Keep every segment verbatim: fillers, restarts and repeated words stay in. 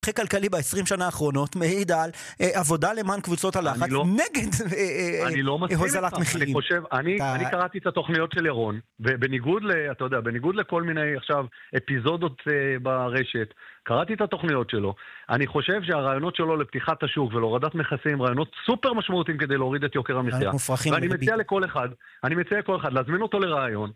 כלכלי ב-עשרים שנה האחרונות מעיד על אה, עבודה למען קבוצות הלחץ לא, נגד אה, אני לא אה, הוזלת מחירים. אני חושב, אני, אתה... אני קראתי את התוכניות של ירון, ובניגוד ל, אתה יודע, בניגוד לכל מיני עכשיו אפיזודות אה, ברשת, קראתי את התוכניות שלו. אני חושב שהרעיונות שלו לפתיחת השוק ולהורדת מכסים, רעיונות סופר משמעותיים כדי להוריד את יוקר המחיה. ואני מציע לכל אחד, אני מציע לכל אחד להזמין אותו לרעיון,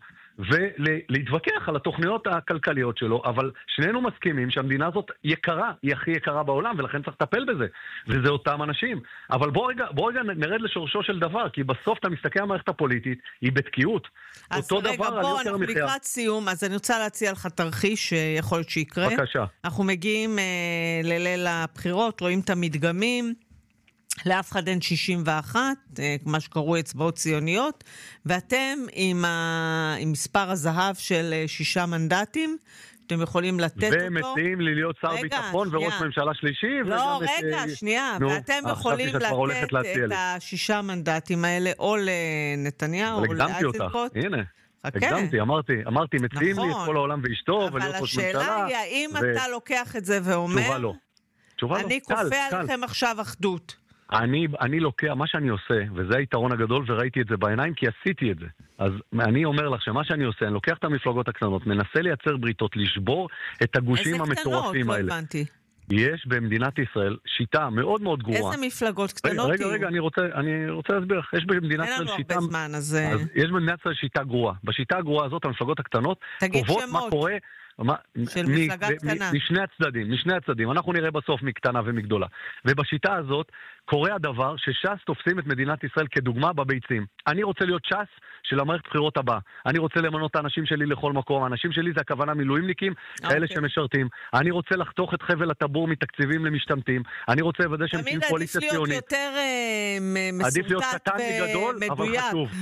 ולהתווכח על התוכניות הכלכליות שלו, אבל שנינו מסכימים שהמדינה הזאת יקרה, היא הכי יקרה בעולם, ולכן צריך לטפל בזה, וזה אותם אנשים. אבל בוא רגע, בוא רגע נרד לשורשו של דבר, כי בסוף אתה מסתכל על המערכת הפוליטית, היא בתקיעות. אותו רגע, דבר בוא, אנחנו מחיה. לקראת סיום, אז אני רוצה להציע לך תרחיש שיכול להיות שיקרה. בבקשה. אנחנו מגיעים אה, לליל הבחירות, רואים את המדגמים, לאף אחד אין שישים ואחת, מה שקראו אצבעות ציוניות, ואתם עם, ה... עם מספר הזהב של שישה מנדטים, אתם יכולים לתת אותו. ומציעים לי להיות שר ביטחון וראש ממשלה שלישי. לא, רגע, את... שנייה, נו, ואתם יכולים לתת את השישה מנדטים האלה, או לנתניהו, או לאיזנקוט. הנה. הקדמתי, אמרתי, אמרתי, מציעים לי את כל העולם ואשתו, אבל השאלה היא, האם אתה לוקח את זה ואומר, תשובה לא. תשובה לא. אני כופה עליכם עכשיו אחדות. אני, אני לוקח, מה שאני עושה, וזה היתרון הגדול, וראיתי את זה בעיניים, כי עשיתי את זה. אז אני אומר לך שמה שאני עושה, אני לוקח את המפלגות הקטנות, מנסה לייצר בריתות, לשבור את הגושים המטורפים האלה. איזה קטנות? לא הבנתי. יש במדינת ישראל שיטה מאוד מאוד גרועה. איזה מפלגות קטנות? רגע, רגע, אני רוצה, אני רוצה להסביר לך. יש במדינת ישראל שיטה... אין לנו הרבה זמן, אז... אז יש במדינת ישראל שיטה גרועה. בשיטה הגרועה הזאת, המפלגות הקטנות, קובעות מה קורה... של מפלגה קטנה. משני הצדדים, משני הצדדים. אנחנו נראה בסוף מקטנה ומגדולה. ובשיטה הזאת קורה הדבר שש"ס תופסים את מדינת ישראל כדוגמה בביצים. אני רוצה להיות ש"ס של המערכת בחירות הבאה. אני רוצה למנות את האנשים שלי לכל מקום. האנשים שלי זה הכוונה מילואימניקים, כאלה שמשרתים. אני רוצה לחתוך את חבל הטבור מתקציבים למשתמטים. אני רוצה לוודא שהם עם קואליציה ציונית. עדיף להיות קטן ומדויק.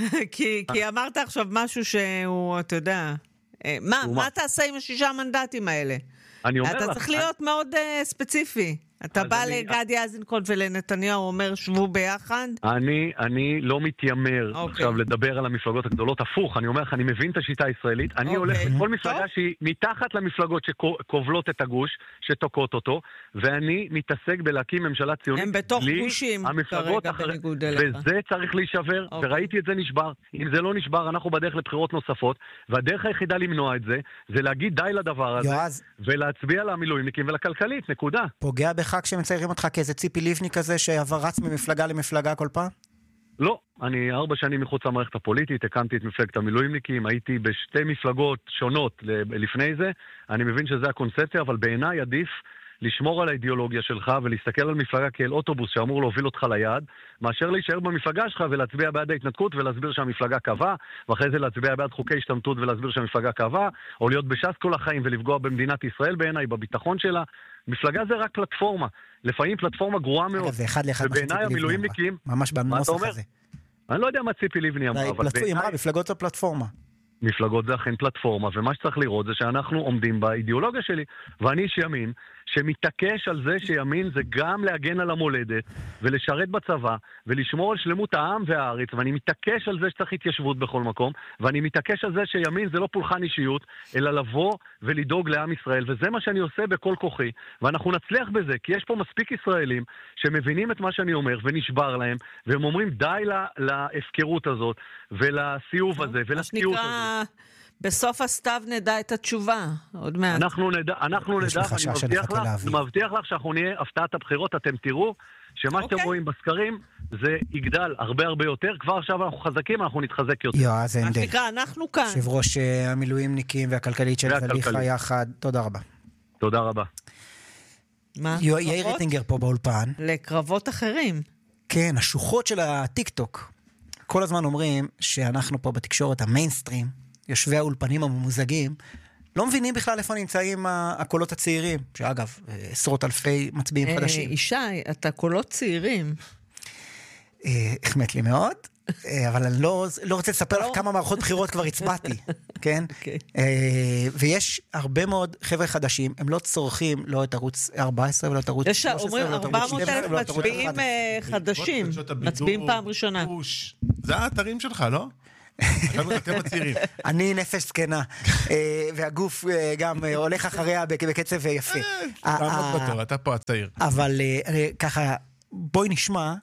כי אמרת עכשיו משהו שהוא, אתה יודע... מה, מה תעשה עם השישה מנדטים האלה? אתה צריך להיות מאוד ספציפי. אתה בא לגדי איזנקוט ולנתניהו, אומר שבו ביחד? אני, אני לא מתיימר עכשיו לדבר על המפלגות הגדולות. הפוך, אני אומר לך, אני מבין את השיטה הישראלית. אני הולך לכל מפלגה שהיא מתחת למפלגות שקובלות את הגוש, שתוקעות אותו, ואני מתעסק בלהקים ממשלה ציונית. הם בתוך גושים כרגע בניגוד אליך. וזה צריך להישבר, וראיתי את זה נשבר. אם זה לא נשבר, אנחנו בדרך לבחירות נוספות, והדרך היחידה למנוע את זה, זה להגיד די לדבר הזה, ולהצביע למילואימניקים ולכלכלית, נקודה. פוגע בך כשמציירים אותך כאיזה ציפי ליבני כזה שעבר רץ ממפלגה למפלגה כל פעם? לא, אני ארבע שנים מחוץ למערכת הפוליטית, הקמתי את מפלגת המילואימניקים, הייתי בשתי מפלגות שונות לפני זה, אני מבין שזה הקונספציה, אבל בעיניי עדיף לשמור על האידיאולוגיה שלך ולהסתכל על מפלגה כאל אוטובוס שאמור להוביל אותך ליעד, מאשר להישאר במפלגה שלך ולהצביע בעד ההתנתקות ולהסביר שהמפלגה קבעה, ואחרי זה להצביע בעד חוקי השתמטות ולהסביר שהמפלגה קבעה, או להיות בש"ס כל החיים ולפגוע במדינת ישראל בעיניי, בביטחון שלה. מפלגה זה רק פלטפורמה, לפעמים פלטפורמה גרועה מאוד. זה אחד לאחד מה שציפי לבני אמרה. ממש בנוסח הזה. אני לא יודע מה ציפי לבני אמרה, אבל בעיניי... מפלגות זה פלטפורמה. מפלגות זה אכן פלטפורמה, ומה שצריך לראות זה שאנחנו עומדים באידיאולוגיה שלי, ואני איש ימין, שמתעקש על זה שימין זה גם להגן על המולדת, ולשרת בצבא, ולשמור על שלמות העם והארץ, ואני מתעקש על זה שצריך התיישבות בכל מקום, ואני מתעקש על זה שימין זה לא פולחן אישיות, אלא לבוא ולדאוג לעם ישראל, וזה מה שאני עושה בכל כוחי, ואנחנו נצליח בזה, כי יש פה מספיק ישראלים שמבינים את מה שאני אומר, ונשבר להם, והם אומרים די להפקרות הזאת, ולסיוב הזה, ולתקיעות הזאת. בסוף הסתיו נדע את התשובה, עוד מעט. אנחנו נדע, אנחנו נדע, אני מבטיח לך, מבטיח לך שאנחנו נהיה הפתעת הבחירות, אתם תראו שמה שאתם רואים בסקרים, זה יגדל הרבה הרבה יותר, כבר עכשיו אנחנו חזקים, אנחנו נתחזק יותר. יועז הנדל. מה שנקרא, אנחנו כאן. יושב ראש המילואימניקים והכלכלית של זליכה יחד, תודה רבה. תודה רבה. מה? יאיר ריטינגר פה באולפן. לקרבות אחרים. כן, השוחות של הטיק טוק. כל הזמן אומרים שאנחנו פה בתקשורת המיינסטרים, יושבי האולפנים הממוזגים, לא מבינים בכלל איפה נמצאים הקולות הצעירים, שאגב, עשרות אלפי מצביעים חדשים. ישי, אתה קולות צעירים. החמאת לי מאוד, אבל אני לא רוצה לספר לך כמה מערכות בחירות כבר הצבעתי, כן? ויש הרבה מאוד חבר'ה חדשים, הם לא צורכים לא את ערוץ ארבע עשרה ולא את ערוץ שלוש עשרה. אומרים ארבע מאות אלף מצביעים חדשים, מצביעים פעם ראשונה. זה האתרים שלך, לא? אתם הצעירים. אני נפש זקנה, והגוף גם הולך אחריה בקצב יפה. תעמוד בתור, אתה פה הצעיר. אבל ככה, בואי נשמע,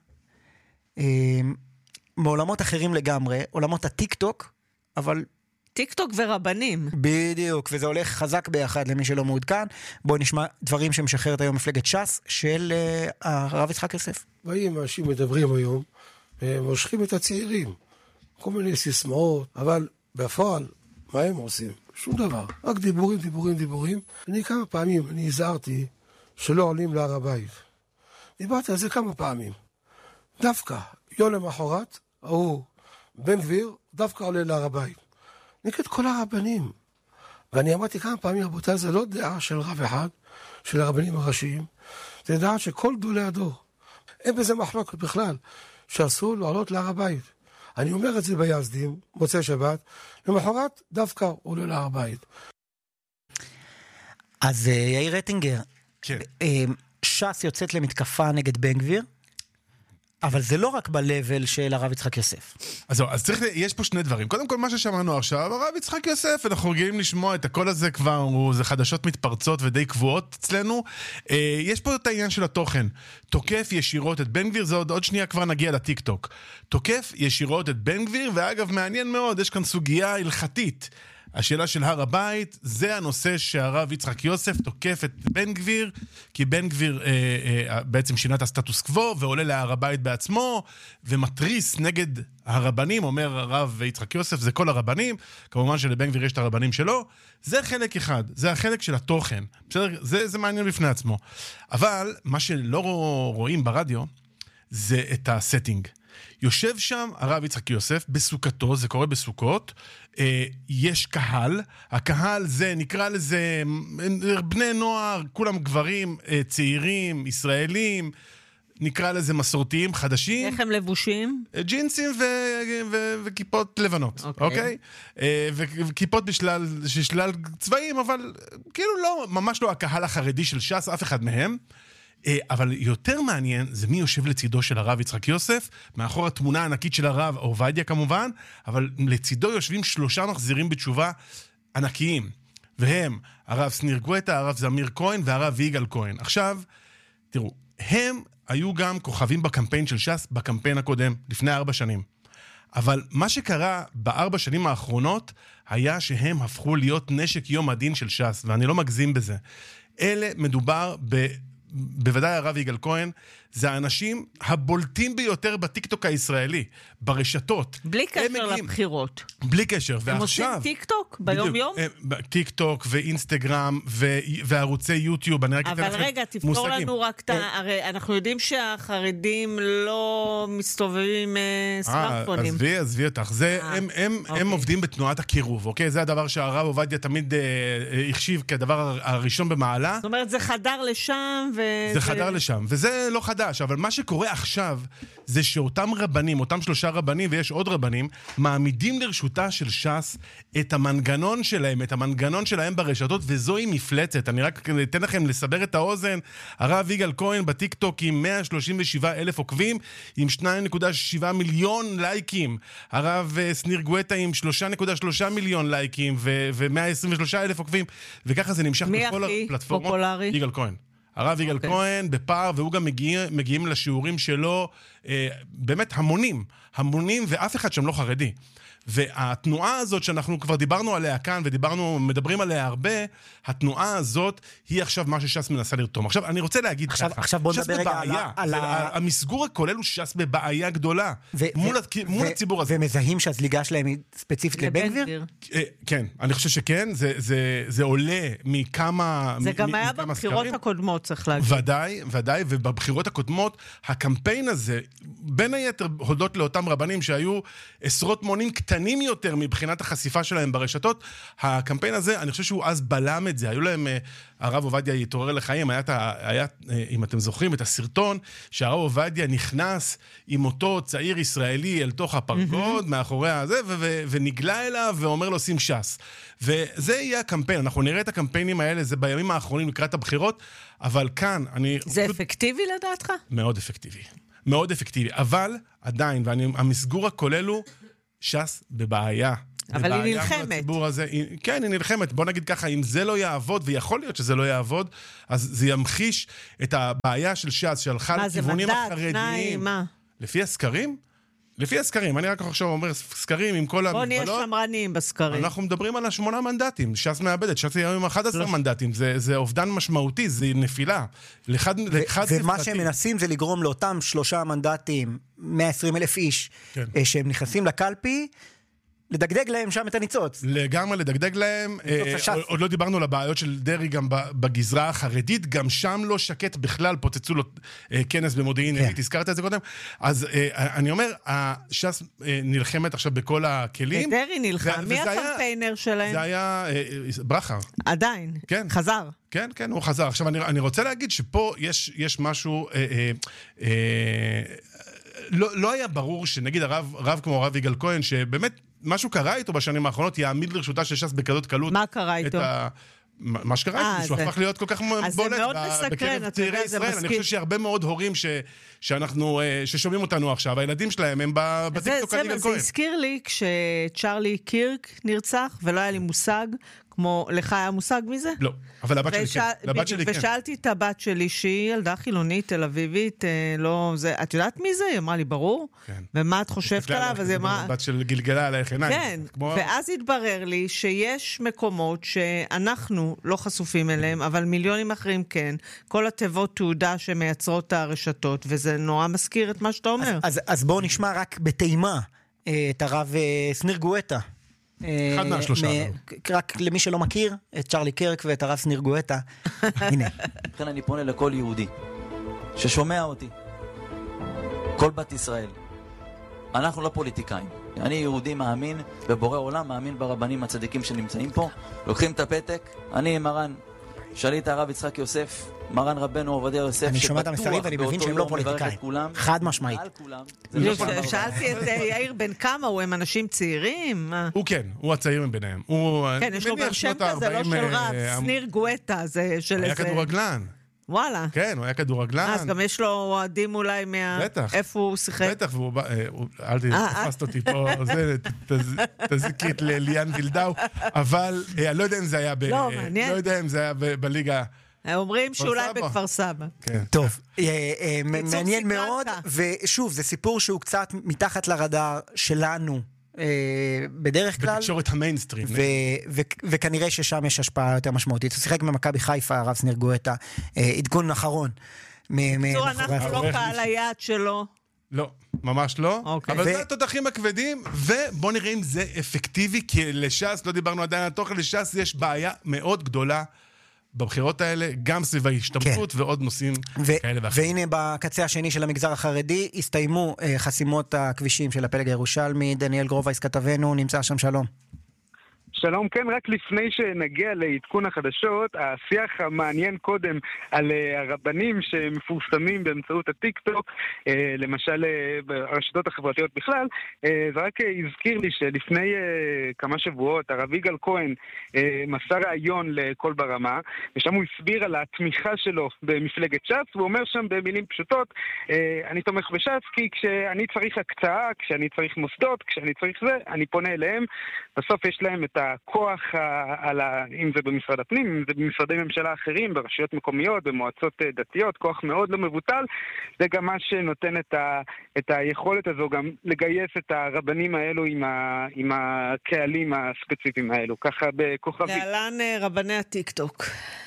מעולמות אחרים לגמרי, עולמות הטיק-טוק, אבל... טיק-טוק ורבנים. בדיוק, וזה הולך חזק ביחד למי שלא מעודכן. בואי נשמע דברים שמשחררת היום מפלגת ש"ס של הרב יצחק יוסף. באים אנשים מדברים היום, מושכים את הצעירים. כל מיני סיסמאות, אבל בפועל, מה הם עושים? שום דבר. רק דיבורים, דיבורים, דיבורים. אני כמה פעמים, אני הזהרתי שלא עולים להר הבית. דיברתי על זה כמה פעמים. דווקא, יום למחרת, ההוא, בן גביר, דווקא עולה להר הבית. נגד כל הרבנים. ואני אמרתי כמה פעמים, רבותיי, זה לא דעה של רב אחד, של הרבנים הראשיים, זה דעה של כל גדולי הדור. אין בזה מחלוקת בכלל, שאסור לעלות להר הבית. אני אומר את זה ביזדים, מוצאי שבת, למחרת דווקא עולה להר הבית. אז יאיר רטינגר, כן. ש"ס יוצאת למתקפה נגד בן גביר, אבל זה לא רק בלבל של הרב יצחק יוסף. אז זהו, אז צריך, יש פה שני דברים. קודם כל, מה ששמענו עכשיו, הרב יצחק יוסף, אנחנו רגילים לשמוע את הקול הזה כבר, זה חדשות מתפרצות ודי קבועות אצלנו. אה, יש פה את העניין של התוכן. תוקף ישירות את בן גביר, זה עוד, עוד שנייה כבר נגיע לטיק-טוק. תוקף ישירות את בן גביר, ואגב, מעניין מאוד, יש כאן סוגיה הלכתית. השאלה של הר הבית, זה הנושא שהרב יצחק יוסף תוקף את בן גביר, כי בן גביר אה, אה, בעצם שינה את הסטטוס קוו, ועולה להר הבית בעצמו, ומטריס נגד הרבנים, אומר הרב יצחק יוסף, זה כל הרבנים, כמובן שלבן גביר יש את הרבנים שלו, זה חלק אחד, זה החלק של התוכן, בסדר? זה, זה מעניין בפני עצמו. אבל מה שלא רואים ברדיו, זה את הסטינג. יושב שם הרב יצחק יוסף בסוכתו, זה קורה בסוכות, אה, יש קהל, הקהל זה נקרא לזה בני נוער, כולם גברים, אה, צעירים, ישראלים, נקרא לזה מסורתיים, חדשים. איך הם לבושים? ג'ינסים ו- ו- וכיפות לבנות, אוקיי? אוקיי? אה, וכיפות בשלל, בשלל צבעים, אבל כאילו לא, ממש לא הקהל החרדי של ש"ס, אף אחד מהם. אבל יותר מעניין זה מי יושב לצידו של הרב יצחק יוסף, מאחור התמונה הענקית של הרב עובדיה כמובן, אבל לצידו יושבים שלושה מחזירים בתשובה ענקיים, והם הרב שניר גואטה, הרב זמיר כהן והרב יגאל כהן. עכשיו, תראו, הם היו גם כוכבים בקמפיין של ש"ס, בקמפיין הקודם, לפני ארבע שנים. אבל מה שקרה בארבע שנים האחרונות, היה שהם הפכו להיות נשק יום הדין של ש"ס, ואני לא מגזים בזה. אלה מדובר ב... בוודאי הרב יגאל כהן, זה האנשים הבולטים ביותר בטיקטוק הישראלי, ברשתות. בלי קשר לבחירות. בלי קשר, ועכשיו... הם עושים טיקטוק ביום יום? טיקטוק ואינסטגרם וערוצי יוטיוב, אני רק אתן לכם מושגים. אבל רגע, תפתור לנו רק את ה... הרי אנחנו יודעים שהחרדים לא מסתובבים סמארטפונים. עזבי, עזבי אותך. הם עובדים בתנועת הקירוב, אוקיי? זה הדבר שהרב עובדיה תמיד החשיב כדבר הראשון במעלה. זאת אומרת, זה חדר לשם ו... זה חדר לשם, וזה לא חדש, אבל מה שקורה עכשיו זה שאותם רבנים, אותם שלושה רבנים ויש עוד רבנים, מעמידים לרשותה של ש"ס את המנגנון שלהם, את המנגנון שלהם ברשתות, וזוהי מפלצת. אני רק אתן לכם לסבר את האוזן, הרב יגאל כהן בטיקטוק עם מאה שלושים ושבעה אלף עוקבים, עם שניים נקודה שבע מיליון לייקים, הרב שניר גואטה עם שלוש נקודה שלוש מיליון לייקים ו-מאה עשרים ושלושה אלף עוקבים, וככה זה נמשך בכל הפלטפורמות. פופולרי? יגאל כהן. הרב יגאל okay. כהן בפער, והוא גם מגיע, מגיעים לשיעורים שלו, אה, באמת המונים, המונים, ואף אחד שם לא חרדי. והתנועה הזאת שאנחנו כבר דיברנו עליה כאן, ודיברנו, מדברים עליה הרבה, התנועה הזאת היא עכשיו מה שש"ס מנסה לרתום. עכשיו, אני רוצה להגיד עכשיו, ככה, עכשיו בוא נדבר רגע על, על ה... המסגור הכולל הוא ש"ס בבעיה גדולה, ו- מול, ו- מול ו- הציבור הזה. ומזהים שהזליגה שלהם היא ספציפית לבן גביר? כן, אני חושב שכן, זה, זה, זה עולה מכמה... זה מ- גם מ- היה בבחירות סקרים. הקודמות, צריך להגיד. ודאי, ודאי, ובבחירות הקודמות, הקמפיין הזה, בין היתר הודות לאותם רבנים שהיו עשרות מונים קטנים יותר מבחינת החשיפה שלהם ברשתות, הקמפיין הזה, אני חושב שהוא אז בלם את זה. היו להם, הרב עובדיה יתעורר לחיים, היה, היה, אם אתם זוכרים, את הסרטון שהרב עובדיה נכנס עם אותו צעיר ישראלי אל תוך הפרגוד, mm-hmm. מאחורי הזה, ו- ו- ונגלה אליו ואומר לו, שים ש"ס. וזה יהיה הקמפיין. אנחנו נראה את הקמפיינים האלה, זה בימים האחרונים לקראת הבחירות, אבל כאן אני... זה אפקטיבי לדעתך? מאוד אפקטיבי. מאוד אפקטיבי. אבל עדיין, והמסגור הכולל הוא, ש"ס בבעיה. אבל היא נלחמת. הזה, כן, היא נלחמת. בוא נגיד ככה, אם זה לא יעבוד, ויכול להיות שזה לא יעבוד, אז זה ימחיש את הבעיה של ש"ס, שהלכה לכיוונים החרדיים. מה, זה מדד, מה? לפי הסקרים? לפי הסקרים, אני רק עכשיו אומר סקרים עם כל המגבלות. בוא נהיה שמרנים בסקרים. אנחנו מדברים על השמונה מנדטים, ש"ס מאבדת, ש"ס יהיה עם אחד עשר מנדטים, זה, זה אובדן משמעותי, זה נפילה. לחד, ו- לחד ומה ספרתי. שהם מנסים זה לגרום לאותם שלושה מנדטים, מאה ועשרים אלף איש, כן. שהם נכנסים לקלפי, לדגדג להם שם את הניצוץ. לגמרי לדגדג להם. אה, עוד לא דיברנו על הבעיות של דרי גם בגזרה החרדית, גם שם לא שקט בכלל, פוצצו לו אה, כנס במודיעין, כן. תזכרת את זה קודם? אז אה, אני אומר, הש"ס אה, נלחמת עכשיו בכל הכלים. דרי נלחם, מי הקמפיינר היה, שלהם? זה היה אה, ברכה. עדיין, כן. חזר. כן, כן, הוא חזר. עכשיו, אני, אני רוצה להגיד שפה יש, יש משהו... אה, אה, אה, לא, לא היה ברור שנגיד הרב, רב כמו הרב יגאל כהן, שבאמת משהו קרה איתו בשנים האחרונות, יעמיד לרשותה של ש"ס בכזאת קלות. מה קרה איתו? ה... מה שקרה איתו, שהוא הפך להיות כל כך בולט בקרב צעירי ישראל. אני חושב שהרבה מאוד הורים ש... שאנחנו, ששומעים אותנו עכשיו, הילדים שלהם הם בטיקטוק על יגאל כהן. זה הזכיר לי כשצ'רלי קירק נרצח, ולא היה לי מושג, כמו לך היה מושג מזה? לא, אבל הבת שלי כן. לבת שלי כן. ושאלתי את הבת שלי, שהיא ילדה חילונית, תל אביבית, לא, זה, את יודעת מי זה? היא אמרה לי, ברור. כן. ומה את חושבת עליו? אז היא אמרה... בת של גלגלה עלייך עיניים. כן, כמו... ואז התברר לי שיש מקומות שאנחנו לא חשופים אליהם, אבל מיליונים אחרים כן. כל התיבות תעודה שמייצרות את הרשתות, וזה נורא מזכיר את מה שאתה אומר. אז, אז, אז בואו נשמע רק בטעימה את הרב סניר גואטה. אחד מהשלושה. רק למי שלא מכיר, את צ'רלי קירק ואת הרב סניר גואטה. הנה. לכן אני פונה לכל יהודי ששומע אותי, כל בת ישראל. אנחנו לא פוליטיקאים. אני יהודי מאמין בבורא עולם, מאמין ברבנים הצדיקים שנמצאים פה. לוקחים את הפתק, אני מרן שליט הרב יצחק יוסף, מרן רבנו עובדיה יוסף, אני שומע את המסרים ואני מבין שהם לא פוליטיקאים. חד משמעית. שאלתי את יאיר בן כמה, הוא הם אנשים צעירים? הוא כן, הוא הצעיר מביניהם. כן, יש לו גם שם כזה, לא של רב, סניר גואטה, זה של איזה... היה כדורגלן. וואלה. כן, הוא היה כדורגלן. אז גם יש לו אוהדים אולי מה... בטח. איפה הוא שיחק? בטח, והוא... אל תפסת אותי פה, תזיקית לליאן וילדאו, אבל אני לא יודע אם זה היה ב... לא, מעניין. לא יודע אם זה היה בליגה... אומרים שאולי בכפר סבא. טוב, מעניין מאוד, ושוב, זה סיפור שהוא קצת מתחת לרדאר שלנו, בדרך כלל. בתקשורת המיינסטרים. וכנראה ששם יש השפעה יותר משמעותית. הוא שיחק במכבי חיפה, הרב סניר גואטה, עדכון אחרון. בקיצור, אנחנו לא קהל היעד שלו. לא, ממש לא. אבל זה התותחים הכבדים, ובוא נראה אם זה אפקטיבי, כי לש"ס, לא דיברנו עדיין על תוכן, לש"ס יש בעיה מאוד גדולה בבחירות האלה, גם סביב ההשתמטות ועוד נושאים כאלה ואחרים. והנה בקצה השני של המגזר החרדי, הסתיימו חסימות הכבישים של הפלג הירושלמי. דניאל גרובייס כתבנו, נמצא שם, שלום. שלום, כן, רק לפני שנגיע לעדכון החדשות, השיח המעניין קודם על הרבנים שמפורסמים באמצעות הטיק-טוק, למשל ברשתות החברתיות בכלל, זה רק הזכיר לי שלפני כמה שבועות הרב יגאל כהן מסר ראיון לכל ברמה, ושם הוא הסביר על התמיכה שלו במפלגת ש"ס, והוא אומר שם במילים פשוטות, אני תומך בש"ס כי כשאני צריך הקצאה, כשאני צריך מוסדות, כשאני צריך זה, אני פונה אליהם, בסוף יש להם את הכוח, על ה, אם זה במשרד הפנים, אם זה במשרדי ממשלה אחרים, ברשויות מקומיות, במועצות דתיות, כוח מאוד לא מבוטל. זה גם מה שנותן את, ה, את היכולת הזו, גם לגייס את הרבנים האלו עם, ה, עם הקהלים הספציפיים האלו. ככה בכוכבי. להלן רבני הטיק-טוק.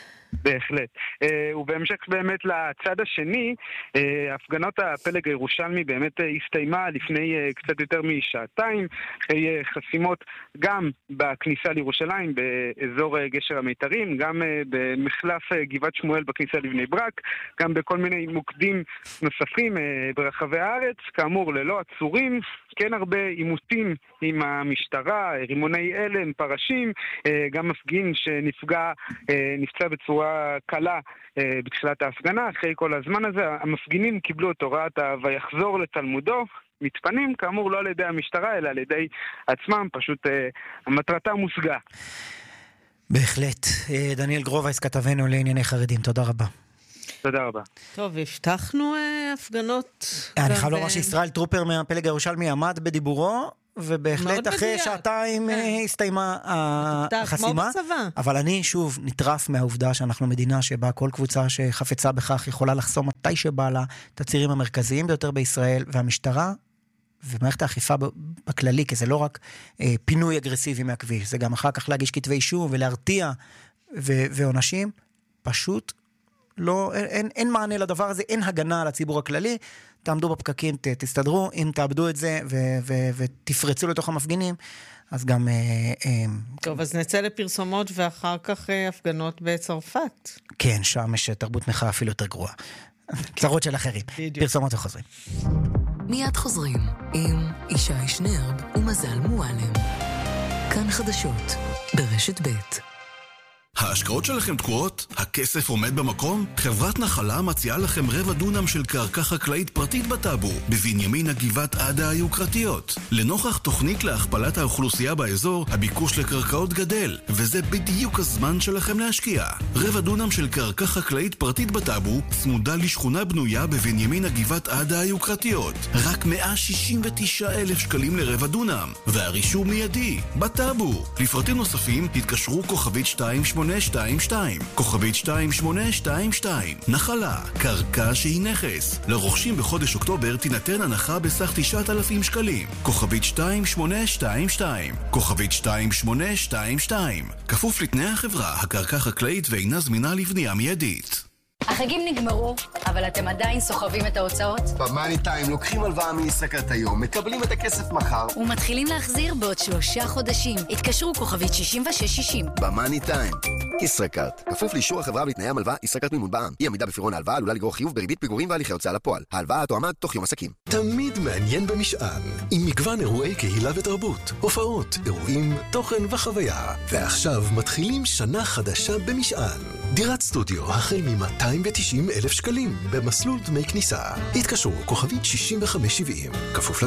בהחלט. ובהמשך באמת לצד השני, הפגנות הפלג הירושלמי באמת הסתיימה לפני קצת יותר משעתיים, אחרי חסימות גם בכניסה לירושלים, באזור גשר המיתרים, גם במחלף גבעת שמואל בכניסה לבני ברק, גם בכל מיני מוקדים נוספים ברחבי הארץ, כאמור ללא עצורים, כן הרבה עימותים עם המשטרה, רימוני אלם, פרשים, גם מפגין שנפגע, נפצע בצורה קלה בתחילת ההפגנה. אחרי כל הזמן הזה המפגינים קיבלו את הוראת ויחזור לתלמודו, מתפנים כאמור לא על ידי המשטרה אלא על ידי עצמם, פשוט המטרתה מושגה. בהחלט. דניאל גרובייס כתבנו לענייני חרדים, תודה רבה. תודה רבה. טוב, הבטחנו הפגנות. אני חייב לומר שישראל טרופר מהפלג הירושלמי עמד בדיבורו, ובהחלט אחרי שעתיים הסתיימה החסימה. אבל אני שוב נטרף מהעובדה שאנחנו מדינה שבה כל קבוצה שחפצה בכך יכולה לחסום מתי שבא לה את הצירים המרכזיים ביותר בישראל, והמשטרה ומערכת האכיפה בכללי, כי זה לא רק אה, פינוי אגרסיבי מהכביש, זה גם אחר כך להגיש כתבי אישום ולהרתיע ו- ועונשים, פשוט לא, אין, אין מענה לדבר הזה, אין הגנה על הציבור הכללי, תעמדו בפקקים, ת, תסתדרו, אם תאבדו את זה ו- ו- ותפרצו לתוך המפגינים, אז גם... אה, אה, טוב, אז נצא לפרסומות ואחר כך אה, הפגנות בצרפת. כן, שם יש תרבות מחאה אפילו יותר גרועה. צרות של אחרים. פרסומות וחוזרים. מיד חוזרים עם ישי שנרב ומזל מועלם. כאן חדשות ברשת ב'. ההשקעות שלכם תקועות? הכסף עומד במקום? חברת נחלה מציעה לכם רבע דונם של קרקע חקלאית פרטית בטאבו, בבנימין הגבעת עדה היוקרתיות. לנוכח תוכנית להכפלת האוכלוסייה באזור, הביקוש לקרקעות גדל, וזה בדיוק הזמן שלכם להשקיע. רבע דונם של קרקע חקלאית פרטית בטאבו, צמודה לשכונה בנויה בבנימין הגבעת עדה היוקרתיות. רק מאה שישים ותשעה אלף שקלים לרבע דונם, והרישום מיידי, בטאבו. לפרטים נוספים, התקשרו כוכבית שתיים שמונה שתיים שתיים, כוכבית שתיים שמונה שתיים שתיים. נחלה, קרקע שהיא נכס. לרוכשים בחודש אוקטובר תינתן הנחה בסך תשעת אלפים שקלים. כוכבית שתיים שמונה שתיים שתיים, כוכבית שתיים שמונה שתיים שתיים. כפוף לתנאי החברה, הקרקע חקלאית ואינה זמינה לבנייה מיידית. החגים נגמרו, אבל אתם עדיין סוחבים את ההוצאות? במאני טיים לוקחים הלוואה מישראכרט היום, מקבלים את הכסף מחר ומתחילים להחזיר בעוד שלושה חודשים. התקשרו כוכבית שישים ושש שישים. במאני טיים, ישראכרט. כפוף לאישור החברה ולתנאי המלווה, ישראכרט מימון בע"מ. אי עמידה בפירעון ההלוואה עלולה לגרור חיוב בריבית פיגורים והליכי הוצאה לפועל. ההלוואה תואמה תוך יום עסקים. תמיד מעניין במשען, עם מגוון אירועי קהילה ותרבות, הופעות, אירועים, תוכן וחוויה. ועכשיו מתחילים שנה חדשה במשען. דירת סטודיו החל מ-מאתיים ותשעים אלף שקלים במסלול דמי כניסה. התקשרו כוכבית שישים וחמש שבעים. כפוף